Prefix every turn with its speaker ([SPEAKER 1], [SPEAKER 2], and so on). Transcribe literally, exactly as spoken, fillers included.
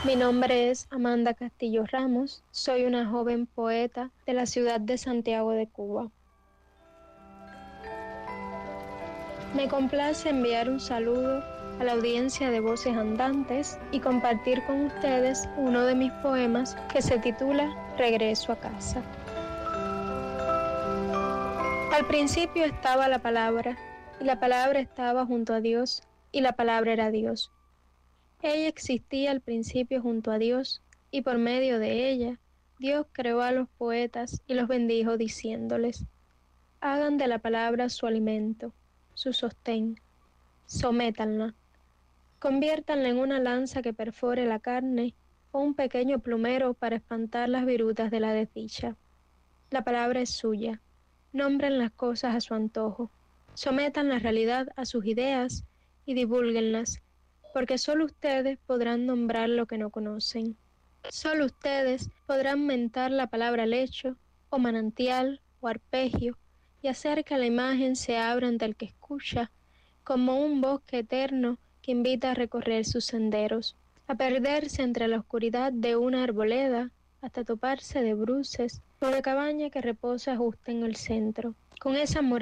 [SPEAKER 1] Mi nombre es Amanda Castillo Ramos, soy una joven poeta de la ciudad de Santiago de Cuba. Me complace enviar un saludo a la audiencia de Voces Andantes y compartir con ustedes uno de mis poemas que se titula Regreso a casa. Al principio estaba la palabra, y la palabra estaba junto a Dios, y la palabra era Dios. Ella existía al principio junto a Dios, y por medio de ella, Dios creó a los poetas y los bendijo diciéndoles: hagan de la palabra su alimento, su sostén, sométanla, conviértanla en una lanza que perfore la carne o un pequeño plumero para espantar las virutas de la desdicha. La palabra es suya, nombren las cosas a su antojo, sometan la realidad a sus ideas y divúlguenlas, porque solo ustedes podrán nombrar lo que no conocen. Solo ustedes podrán mentar la palabra lecho, o manantial, o arpegio, y hacer que la imagen se abra ante el que escucha, como un bosque eterno que invita a recorrer sus senderos, a perderse entre la oscuridad de una arboleda, hasta toparse de bruces, o de cabaña que reposa justo en el centro. Con esa